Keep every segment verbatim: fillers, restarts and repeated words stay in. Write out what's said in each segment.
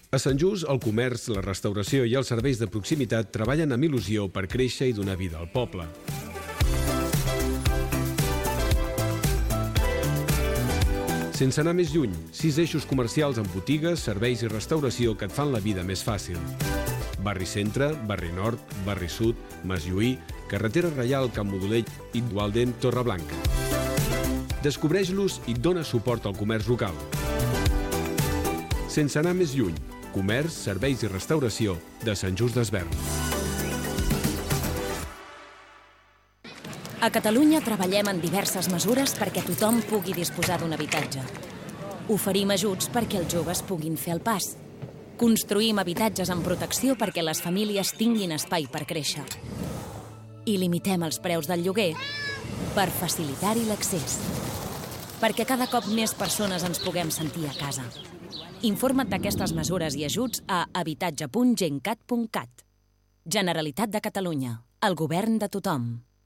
A Sant Just, el comerç, la restauració i els serveis de proximitat treballen amb il·lusió per créixer i donar vida al poble. Sense anar més lluny, sis eixos comercials amb botigues, serveis i restauració que et fan la vida més fàcil. Barri Centre, Barri Nord, Barri Sud, Maslloí, Carretera Reial, Camp Modolell, Igualden, Torreblanca. Descobreix-los i dona suport al comerç local. Sense anar més lluny, comerç, serveis i restauració de Sant Just Desvern. A Catalunya treballem en diverses mesures perquè tothom pugui disposar d'un habitatge. Oferim ajuts perquè els joves puguin fer el pas. Construïm habitatges amb protecció perquè les famílies tinguin espai per créixer. I limitem els preus del lloguer per facilitar-hi l'accés. Perquè cada cop més persones ens puguem sentir a casa. Informa't d'aquestes mesures i ajuts a habitatge punt gencat punt cat. Generalitat de Catalunya. El govern de tothom.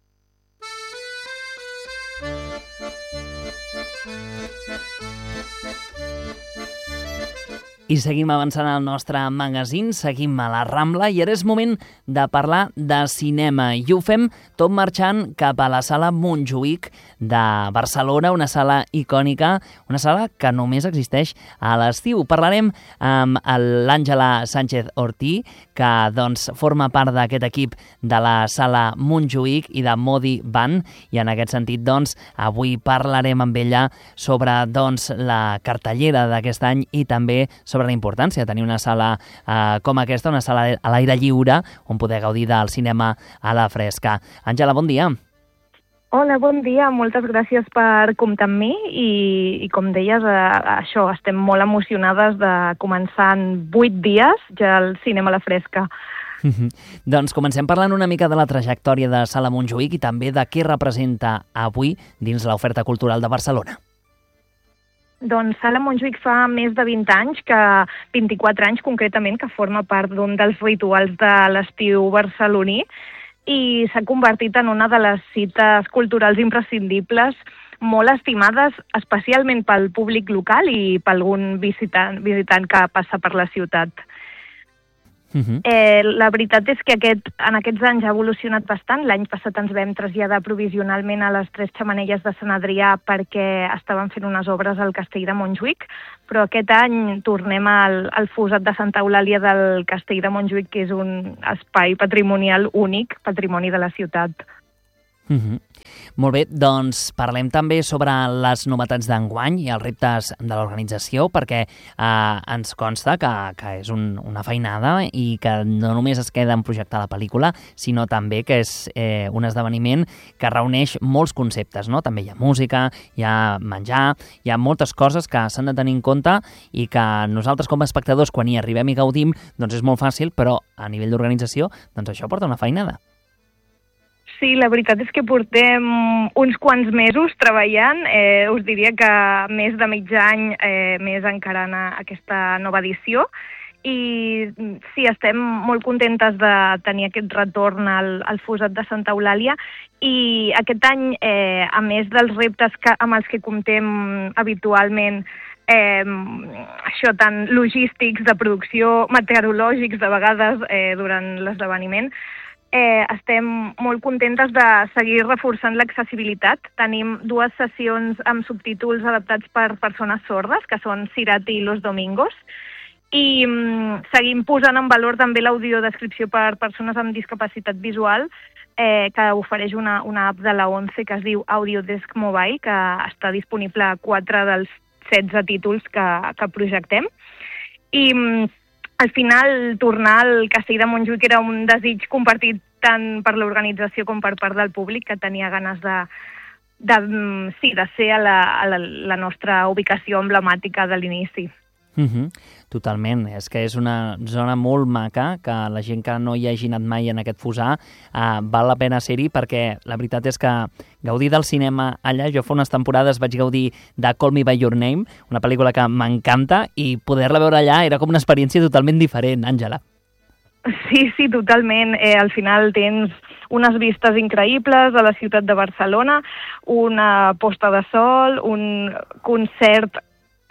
I seguim avançant al nostre magazín, seguim a la Rambla i ara és moment de parlar de cinema. I ho fem tot marxant cap a la Sala Montjuïc de Barcelona, una sala icònica, una sala que només existeix a l'estiu. Parlarem amb l'Àngela Sánchez Ortí, que doncs, forma part d'aquest equip de la Sala Montjuïc i de Modi Band, i en aquest sentit doncs, avui parlarem amb ella sobre doncs, la cartellera d'aquest any i també sobre la importància de tenir una sala eh, com aquesta, una sala a l'aire lliure on poder gaudir del cinema a la fresca. Àngela, bon dia. Hola, bon dia. Moltes gràcies per comptar amb mi i, i com deies, eh, això, estem molt emocionades de començar en vuit dies ja el cinema a la fresca. Mm-hmm. Doncs comencem parlant una mica de la trajectòria de Sala Montjuïc i també de què representa avui dins l'oferta cultural de Barcelona. Doncs Sala Montjuïc fa més de vint anys, que vint-i-quatre anys concretament, que forma part d'un dels rituals de l'estiu barceloní i s'ha convertit en una de les cites culturals imprescindibles, molt estimades, especialment pel públic local i per algun visitant, visitant que passa per la ciutat. Uh-huh. Eh, la veritat és que aquest, en aquests anys ha evolucionat bastant. L'any passat ens vam traslladar provisionalment a les Tres Xemeneies de Sant Adrià perquè estaven fent unes obres al Castell de Montjuïc, però aquest any tornem al, al fossat de Santa Eulàlia del Castell de Montjuïc, que és un espai patrimonial únic, patrimoni de la ciutat. Uh-huh. Molt bé, doncs parlem també sobre les novetats d'enguany i els reptes de l'organització, perquè eh, ens consta que, que és un, una feinada i que no només es queda en projectar la pel·lícula, sinó també que és eh, un esdeveniment que reuneix molts conceptes, no? També hi ha música, hi ha menjar, hi ha moltes coses que s'han de tenir en compte i que nosaltres com a espectadors, quan hi arribem i gaudim, doncs és molt fàcil, però a nivell d'organització, doncs això porta una feinada. Sí, la veritat és que portem uns quants mesos treballant. Eh, us diria que més de mig any, eh, més encara en aquesta nova edició. I sí, estem molt contentes de tenir aquest retorn al, al fossat de Santa Eulàlia. I aquest any, eh, a més dels reptes que, amb els que comptem habitualment, eh, això tant logístics, de producció, meteorològics, de vegades eh, durant l'esdeveniment, Eh, estem molt contentes de seguir reforçant l'accessibilitat. Tenim dues sessions amb subtítols adaptats per persones sordes, que són Cirati i Los Domingos, i mm, seguim posant en valor també l'audiodescripció per persones amb discapacitat visual, eh, que ofereix una, una app de la ONCE que es diu Audiodesk Mobile, que està disponible a quatre dels setze títols que, que projectem. I mm, al final, tornar al Castell de Montjuïc era un desig compartit tant per l'organització com per part del públic, que tenia ganes de, de, sí, de ser a la, a la, la nostra ubicació emblemàtica de l'inici. Uh-huh. Totalment, és que és una zona molt maca, que la gent que no hi hagi anat mai en aquest fossar eh, val la pena ser-hi, perquè la veritat és que gaudir del cinema allà, jo fa unes temporades vaig gaudir de Call Me By Your Name, una pel·lícula que m'encanta, i poder-la veure allà era com una experiència totalment diferent, Àngela. Sí, sí, totalment. Eh, al final tens unes vistes increïbles a la ciutat de Barcelona, una posta de sol, un concert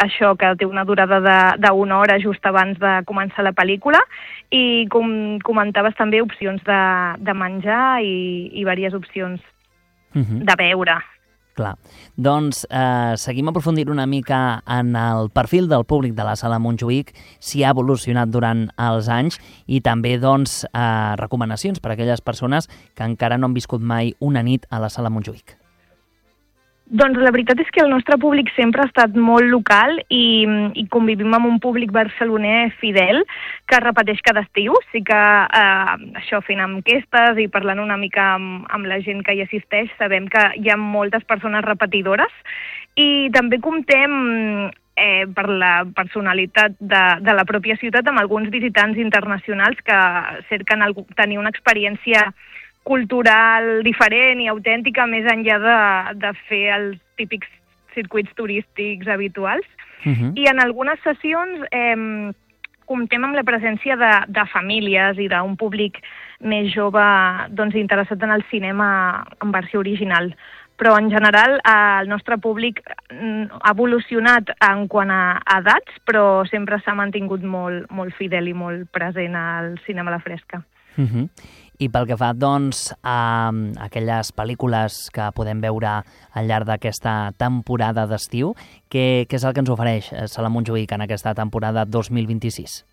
això, que té una durada d'una hora just abans de començar la pel·lícula, i com comentaves també opcions de, de menjar i, i diverses opcions uh-huh. de beure. Clar. Doncs eh, seguim aprofundint una mica en el perfil del públic de la Sala Montjuïc, si ha evolucionat durant els anys, i també doncs, eh, recomanacions per a aquelles persones que encara no han viscut mai una nit a la Sala Montjuïc. Doncs la veritat és que el nostre públic sempre ha estat molt local i, i convivim amb un públic barceloner fidel que repeteix cada estiu. Sí que eh, això, fent enquestes i parlant una mica amb, amb la gent que hi assisteix, sabem que hi ha moltes persones repetidores i també comptem eh, per la personalitat de, de la pròpia ciutat amb alguns visitants internacionals que cerquen algú, tenir una experiència cultural diferent i autèntica més enllà de, de fer els típics circuits turístics habituals. Uh-huh. I en algunes sessions eh, comptem amb la presència de, de famílies i d'un públic més jove doncs, interessat en el cinema en versió original. Però en general eh, el nostre públic ha evolucionat en quant a edats, però sempre s'ha mantingut molt, molt fidel i molt present al cinema a la fresca. Uh-huh. I pel que fa, doncs, a aquelles pel·lícules que podem veure al llarg d'aquesta temporada d'estiu, què, què és el que ens ofereix Sala Montjuïc en aquesta temporada dos mil vint-i-sis?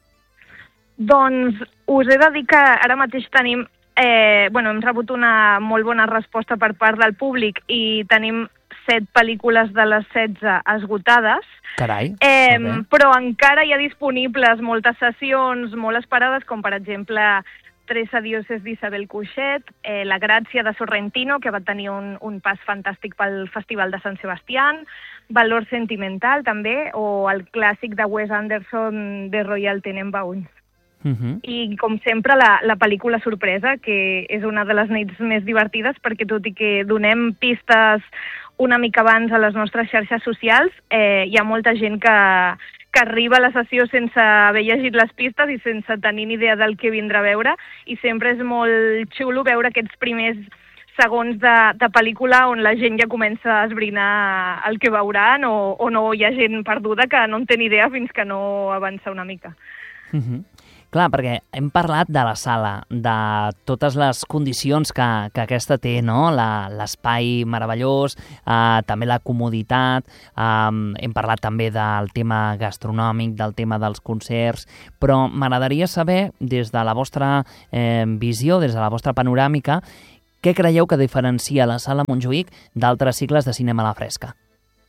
Doncs us he de dir que ara mateix tenim, eh, bueno, hem rebut una molt bona resposta per part del públic i tenim set pel·lícules de les setze esgotades. Carai, eh, però encara hi ha disponibles moltes sessions molt esperades, com per exemple Tres adioses d'Isabel Cuixet, eh, La gràcia de Sorrentino, que va tenir un, un pas fantàstic pel Festival de Sant Sebastián, Valor sentimental també, o el clàssic de Wes Anderson de Royal Tenenbaums. Uh-huh. I com sempre la, la pel·lícula sorpresa, que és una de les nits més divertides perquè tot i que donem pistes una mica abans a les nostres xarxes socials, eh, hi ha molta gent que, que arriba a la sessió sense haver llegit les pistes i sense tenir ni idea del que vindrà a veure, i sempre és molt xulo veure aquests primers segons de, de pel·lícula on la gent ja comença a esbrinar el que veuran o, o no hi ha gent perduda que no en té ni idea fins que no avança una mica. Uh-huh. Clar, perquè hem parlat de la sala, de totes les condicions que, que aquesta té, no? La, l'espai meravellós, eh, també la comoditat, eh, hem parlat també del tema gastronòmic, del tema dels concerts, però m'agradaria saber, des de la vostra eh, visió, des de la vostra panoràmica, què creieu que diferencia la Sala Montjuïc d'altres cicles de cinema a la fresca?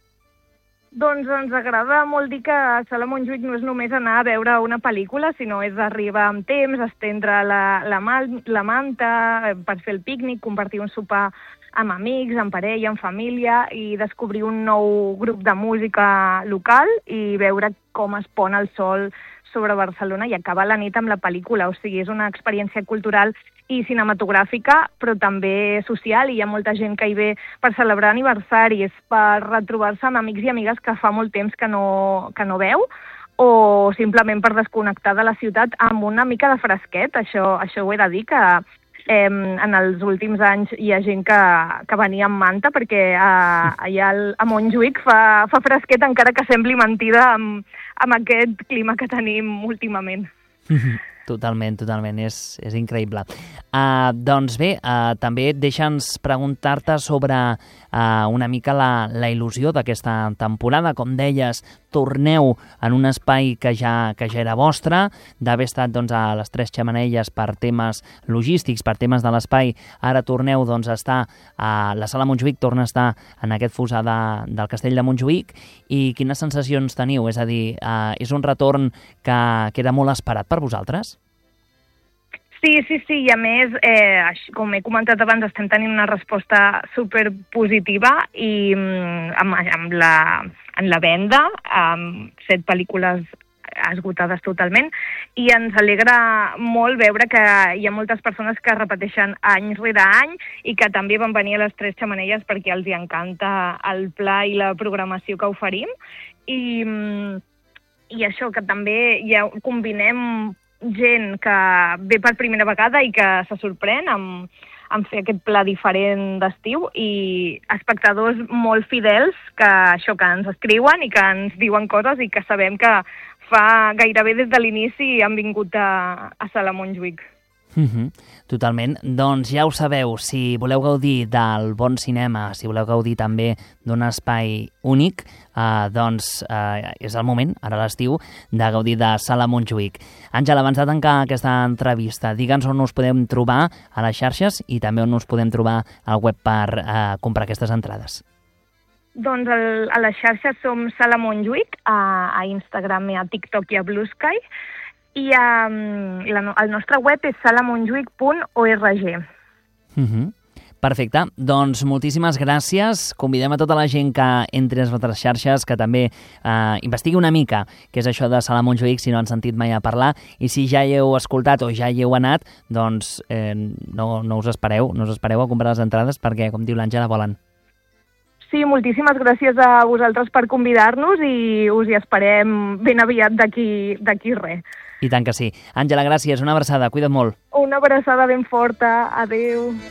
Doncs ens agrada molt dir que a Sala Montjuïc no és només anar a veure una pel·lícula, sinó és arribar amb temps, estendre la, la, mal, la manta per fer el pícnic, compartir un sopar amb amics, amb parella, amb família i descobrir un nou grup de música local i veure com es pon el sol sobre Barcelona i acabar la nit amb la pel·lícula. O sigui, és una experiència cultural i cinematogràfica, però també social, i hi ha molta gent que hi ve per celebrar aniversaris, per retrobar-se amb amics i amigues que fa molt temps que no, que no veu, o simplement per desconnectar de la ciutat amb una mica de fresquet. Això, això ho he de dir, que eh, en els últims anys hi ha gent que, que venia amb manta, perquè eh, allà al, a Montjuïc fa, fa fresquet, encara que sembli mentida amb, amb aquest clima que tenim últimament. Totalment, totalment, és, és increïble. Uh, doncs bé, uh, també deixa'ns preguntar-te sobre uh, una mica la, la il·lusió d'aquesta temporada. Com deies, torneu en un espai que ja, que ja era vostre, d'haver estat doncs, a les Tres Xemeneies per temes logístics, per temes de l'espai. Ara torneu doncs, a estar a la Sala Montjuïc, torna a estar en aquest fossar de, del Castell de Montjuïc. I quines sensacions teniu? És a dir, uh, és un retorn que, que era molt esperat per vosaltres? Sí, sí, sí, i a més, eh, com he comentat abans, estem tenint una resposta superpositiva i amb, amb la, en la venda, amb set pel·lícules esgotades totalment, i ens alegra molt veure que hi ha moltes persones que repeteixen any rere any i que també van venir a les Tres Xemeneies perquè els hi encanta el pla i la programació que oferim, i, i això, que també ja combinem gent que ve per primera vegada i que se sorprèn amb, en fer aquest pla diferent d'estiu, i espectadors molt fidels que això, que ens escriuen i que ens diuen coses i que sabem que fa gairebé des de l'inici han vingut a, a Sala Montjuïc. Uh-huh. Totalment. Doncs ja ho sabeu, si voleu gaudir del bon cinema, si voleu gaudir també d'un espai únic, eh, doncs eh, és el moment, ara a l'estiu, de gaudir de Sala Montjuïc. Àngela, abans de tancar aquesta entrevista, digue'ns on us podem trobar a les xarxes i també on us podem trobar al web per eh, comprar aquestes entrades. Doncs el, a les xarxes som Sala Montjuïc, a, a Instagram i a TikTok i a Blue Sky, i um, la, el nostre web és sala montjuïc punt org. Uh-huh. Perfecte. Doncs moltíssimes gràcies. Convidem a tota la gent que entri a les nostres xarxes, que també eh, investigui una mica què és això de Sala Montjuïc, si no han sentit mai a parlar, i si ja hi heu escoltat o ja hi heu anat, doncs eh, no, no us espereu, no us espereu a comprar les entrades perquè, com diu l'Àngela, volen. Sí, moltíssimes gràcies a vosaltres per convidar-nos i us hi esperem ben aviat d'aquí d'aquí res. I tant que sí. Àngela, gràcies. Una abraçada. Cuida't molt. Una abraçada ben forta. Adéu.